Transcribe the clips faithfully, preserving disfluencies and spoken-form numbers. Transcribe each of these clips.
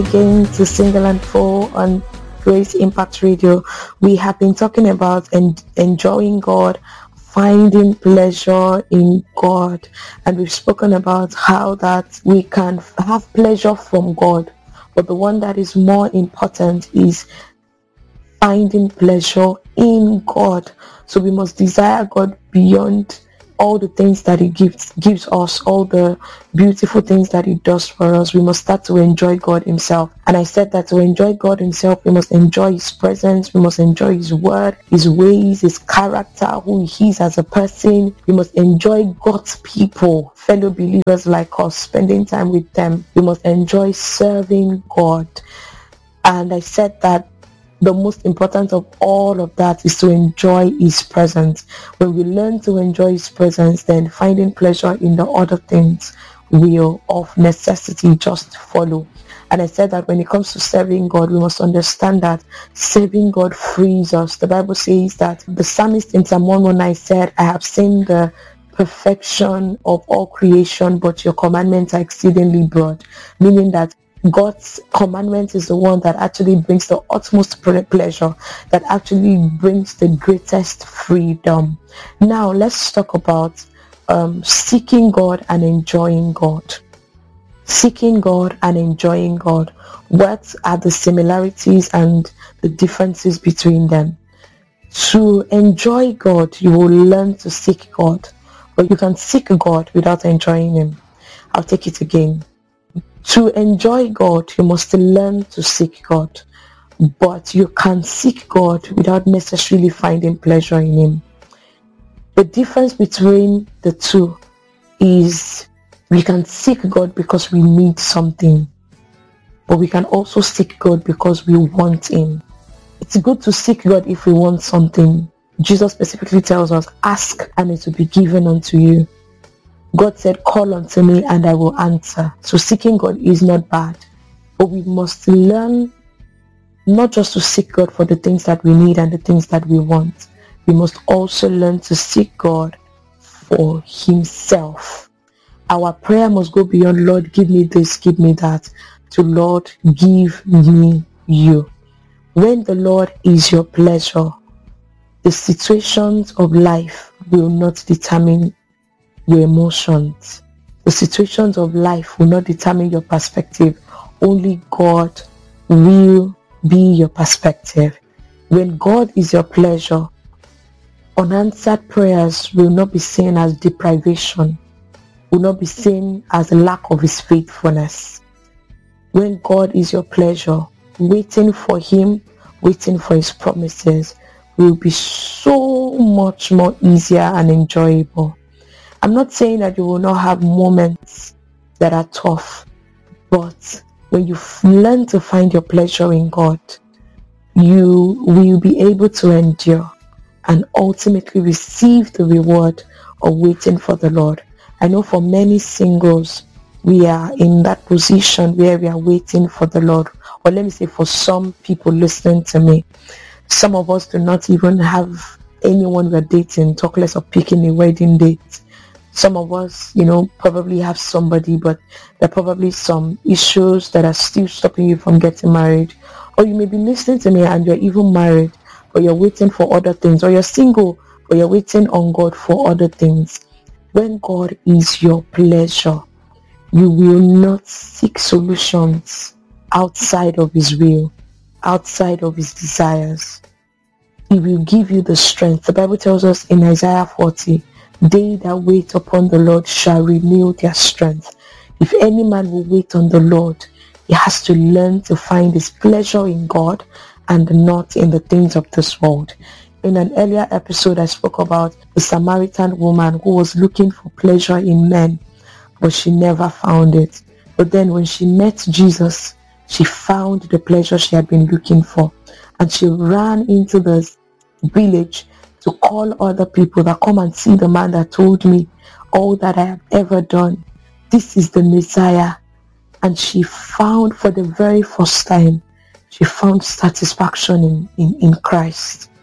Again to Single and Full on Grace Impact Radio. We have been talking about en- enjoying God, finding pleasure in God, and we've spoken about how that we can f- have pleasure from God, but the one that is more important is finding pleasure in God. So we must desire God beyond all the things that He gives gives us, all the beautiful things that He does for us. We must start to enjoy God Himself. And I said that to enjoy God Himself, we must enjoy His presence, we must enjoy His word, His ways, His character, who He is as a person. We must enjoy God's people, fellow believers like us, spending time with them. We must enjoy serving God. And I said that the most important of all of that is to enjoy His presence. When we learn to enjoy His presence, then finding pleasure in the other things will of necessity just follow. And I said that when it comes to serving God, we must understand that serving God frees us. The Bible says that the psalmist in Psalm one nineteen said, I have seen the perfection of all creation, but your commandments are exceedingly broad, meaning that God's commandment is the one that actually brings the utmost pleasure, that actually brings the greatest freedom. Now let's talk about um, seeking God and enjoying God. Seeking God and enjoying God. What are the similarities and the differences between them? To enjoy God, you will learn to seek God, but you can seek God without enjoying Him. I'll take it again. To enjoy God, you must learn to seek God, but you can seek God without necessarily finding pleasure in Him. The difference between the two is we can seek God because we need something, but we can also seek God because we want Him. It's good to seek God if we want something. Jesus specifically tells us, ask and it will be given unto you. God said, call unto me and I will answer. So seeking God is not bad, but we must learn not just to seek God for the things that we need and the things that we want. We must also learn to seek God for Himself. Our prayer must go beyond, Lord, give me this, give me that, to Lord, give me you. When the Lord is your pleasure, the situations of life will not determine your emotions. The situations of life will not determine your perspective. Only God will be your perspective. When God is your pleasure, unanswered prayers will not be seen as deprivation, will not be seen as a lack of His faithfulness. When God is your pleasure, waiting for Him, waiting for His promises will be so much more easier and enjoyable. I'm not saying that you will not have moments that are tough, but when you learn to find your pleasure in God, you will be able to endure and ultimately receive the reward of waiting for the Lord. I know for many singles, we are in that position where we are waiting for the Lord. Or let me say, for some people listening to me, some of us do not even have anyone we're dating, talk less of picking a wedding date. Some of us, you know, probably have somebody, but there are probably some issues that are still stopping you from getting married. Or you may be listening to me and you're even married, but you're waiting for other things. Or you're single, but you're waiting on God for other things. When God is your pleasure, you will not seek solutions outside of His will, outside of His desires. He will give you the strength. The Bible tells us in Isaiah forty, they that wait upon the Lord shall renew their strength. If any man will wait on the Lord, he has to learn to find his pleasure in God and not in the things of this world. In an earlier episode, I spoke about the Samaritan woman who was looking for pleasure in men, but she never found it. But then when she met Jesus, she found the pleasure she had been looking for, and she ran into the village to call other people that come and see the man that told me all that I have ever done. This is the Messiah. And she found, for the very first time, she found satisfaction in, in, in Christ.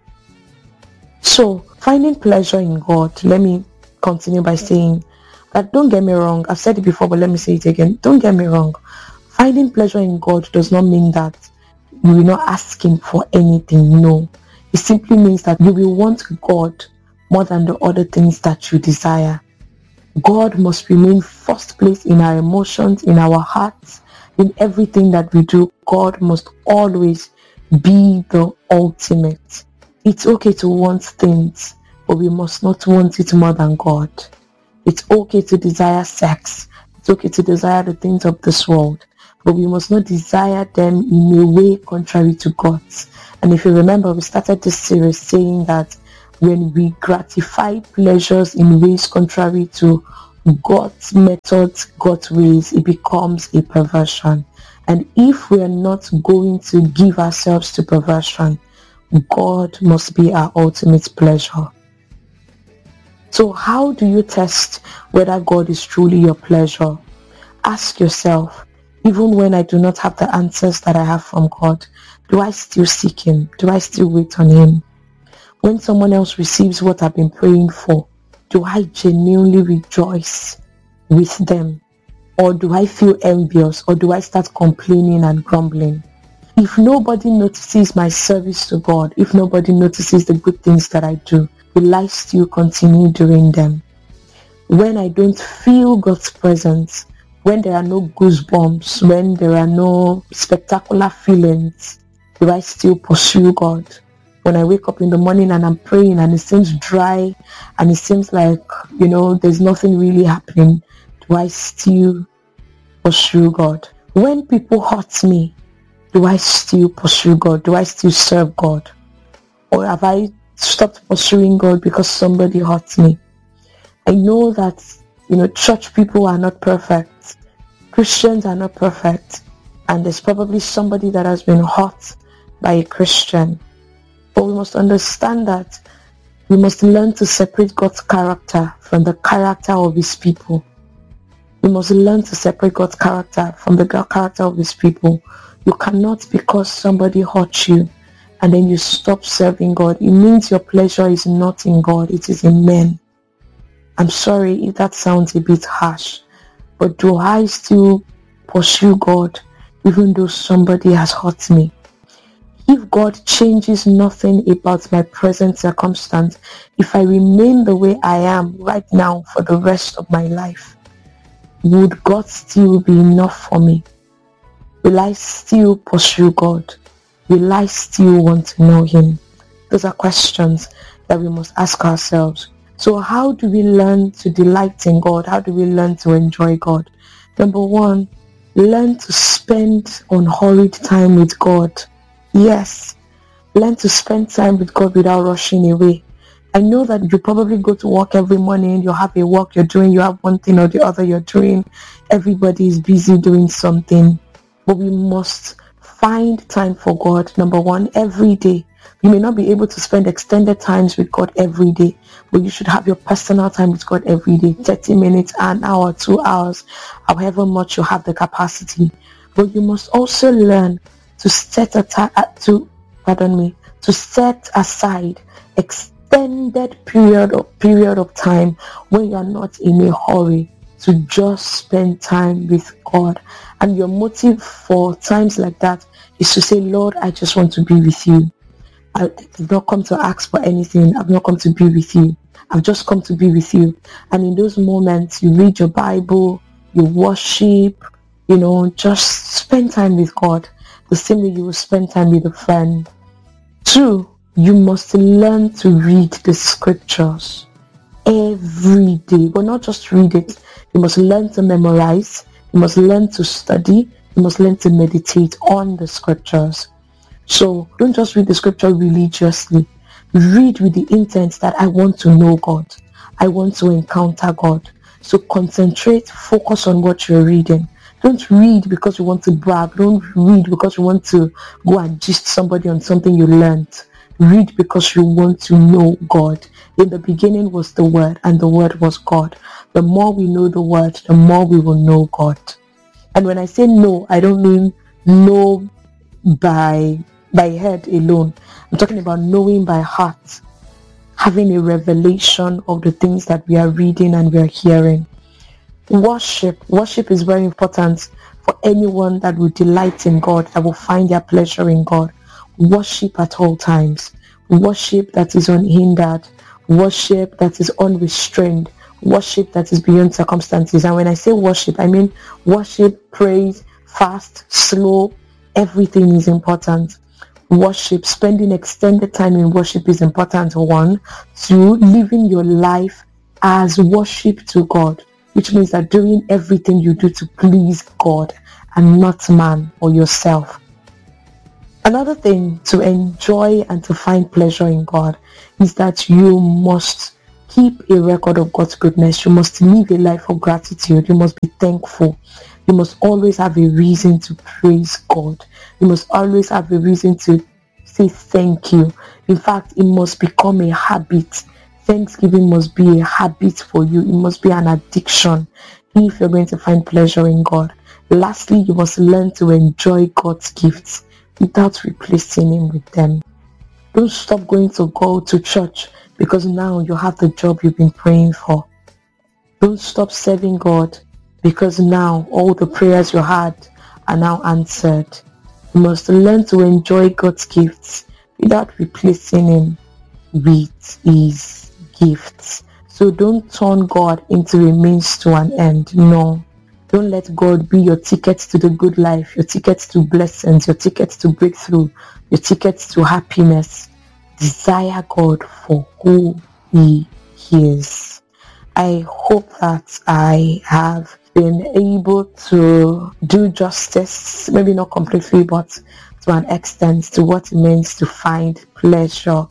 So finding pleasure in God, let me continue by saying that, don't get me wrong, I've said it before, but let me say it again. Don't get me wrong. Finding pleasure in God does not mean that you will not ask Him for anything. No. It simply means that you will want God more than the other things that you desire. God must remain first place in our emotions, in our hearts, in everything that we do. God must always be the ultimate. It's okay to want things, but we must not want it more than God. It's okay to desire sex. It's okay to desire the things of this world, but we must not desire them in a way contrary to God's. And if you remember, we started this series saying that when we gratify pleasures in ways contrary to God's methods, God's ways, it becomes a perversion. And if we are not going to give ourselves to perversion, God must be our ultimate pleasure. So how do you test whether God is truly your pleasure? Ask yourself, even when I do not have the answers that I have from God, do I still seek Him? Do I still wait on Him? When someone else receives what I've been praying for, do I genuinely rejoice with them? Or do I feel envious? Or do I start complaining and grumbling? If nobody notices my service to God, if nobody notices the good things that I do, will I still continue doing them? When I don't feel God's presence, when there are no goosebumps, when there are no spectacular feelings, do I still pursue God? When I wake up in the morning and I'm praying and it seems dry and it seems like, you know, there's nothing really happening, do I still pursue God? When people hurt me, do I still pursue God? Do I still serve God? Or have I stopped pursuing God because somebody hurt me? I know that, you know, church people are not perfect. Christians are not perfect. And there's probably somebody that has been hurt by a Christian. But we must understand that we must learn to separate God's character from the character of His people. We must learn to separate God's character from the character of His people. You cannot, because somebody hurt you and then you stop serving God. It means your pleasure is not in God, it is in men. I'm sorry if that sounds a bit harsh, but do I still pursue God even though somebody has hurt me? If God changes nothing about my present circumstance, if I remain the way I am right now for the rest of my life, would God still be enough for me? Will I still pursue God? Will I still want to know Him? Those are questions that we must ask ourselves. So how do we learn to delight in God? How do we learn to enjoy God? Number one, learn to spend unhurried time with God. Yes, learn to spend time with God without rushing away. I know that you probably go to work every morning, you have a work you're doing, you have one thing or the other you're doing. Everybody is busy doing something. But we must find time for God, number one, every day. You may not be able to spend extended times with God every day, but you should have your personal time with God every day, thirty minutes, an hour, two hours, however much you have the capacity. But you must also learn to set a ta- to pardon me to set aside extended period of period of time when you are not in a hurry to just spend time with God. And your motive for times like that is to say, Lord, I just want to be with you. I've not come to ask for anything. I've not come to be with you. I've just come to be with you. And in those moments, you read your Bible, you worship, you know, just spend time with God the same way you will spend time with a friend. Two, you must learn to read the scriptures every day, but not just read it. You must learn to memorize. You must learn to study. You must learn to meditate on the scriptures. So don't just read the scripture religiously. Read with the intent that I want to know God. I want to encounter God. So concentrate, focus on what you're reading. Don't read because you want to brag. Don't read because you want to go and gist somebody on something you learned. Read because you want to know God. In the beginning was the Word, and the Word was God. The more we know the Word, the more we will know God. And when I say know, I don't mean know by by head alone. I'm talking about knowing by heart, having a revelation of the things that we are reading and we are hearing. Worship. Worship is very important. for anyone that will delight in God, that will find their pleasure in God. Worship at all times. Worship that is unhindered. Worship that is unrestrained. Worship that is beyond circumstances. And when I say worship, I mean worship, praise, fast, slow, everything is important. Worship, spending extended time in worship is important. One. Two, living your life as worship to God, which means that doing everything you do to please God and not man or yourself. Another thing to enjoy and to find pleasure in God is that you must keep a record of God's goodness. You must live a life of gratitude. You must be thankful. You must always have a reason to praise God. You must always have a reason to say thank you. In fact, it must become a habit. Thanksgiving must be a habit for you. It must be an addiction if you're going to find pleasure in God. Lastly, you must learn to enjoy God's gifts without replacing him with them. Don't stop going to go to church because now you have the job you've been praying for. Don't stop serving God because now all the prayers you had are now answered. You must learn to enjoy God's gifts without replacing him with his gifts. So don't turn God into a means to an end. No. Don't let God be your ticket to the good life, your ticket to blessings, your ticket to breakthrough, your ticket to happiness. Desire God for who he is. I hope that I have been able to do justice, maybe not completely, but to an extent, to what it means to find pleasure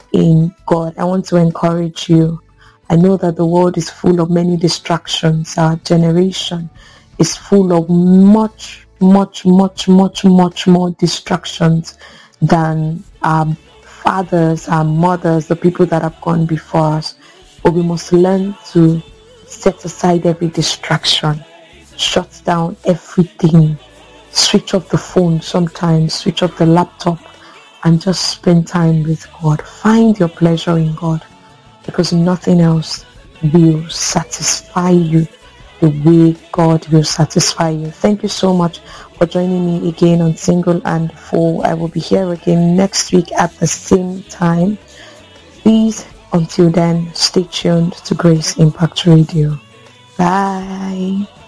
in God. I want to encourage you. I know that the world is full of many distractions. Our generation is full of much, much, much, much, much more distractions than our fathers, our mothers, the people that have gone before us. But we must learn to set aside every distraction, shut down everything, switch off the phone sometimes, switch off the laptop, and just spend time with God. Find your pleasure in God, because nothing else will satisfy you the way God will satisfy you. Thank you so much for joining me again on Single and Full. I will be here again next week at the same time. Please, until then, stay tuned to Grace Impact Radio. Bye.